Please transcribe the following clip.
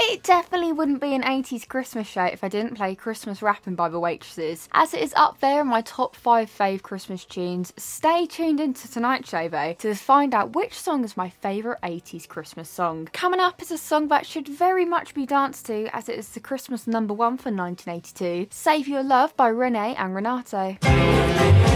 It definitely wouldn't be an 80s Christmas show if I didn't play Christmas Rapping by the Waitresses, as it is up there in my top 5 fave Christmas tunes. Stay tuned into tonight's show though to find out which song is my favourite 80s Christmas song. Coming up is a song that should very much be danced to, as it is the Christmas #1 for 1982, Save Your Love by Renee and Renato.